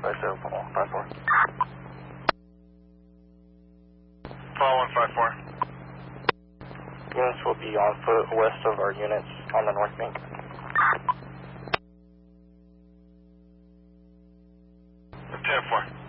154. Follow 154. Units will be on foot west of our units on the north bank. 10-4.